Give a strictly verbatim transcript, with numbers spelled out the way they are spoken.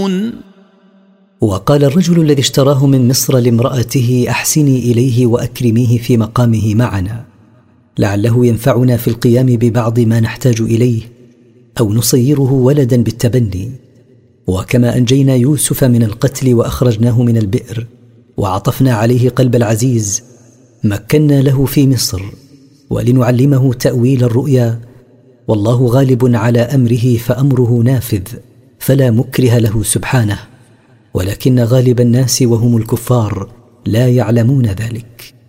يعلمون. وقال الرجل الذي اشتراه من مصر لامرأته: أحسني إليه وأكرميه في مقامه معنا، لعله ينفعنا في القيام ببعض ما نحتاج إليه، أو نصيره ولدا بالتبني. وكما أنجينا يوسف من القتل وأخرجناه من البئر وعطفنا عليه قلب العزيز، مكنا له في مصر ولنعلمه تأويل الرؤيا، والله غالب على أمره فأمره نافذ، فلا مكره له سبحانه، ولكن غالب الناس وهم الكفار لا يعلمون ذلك.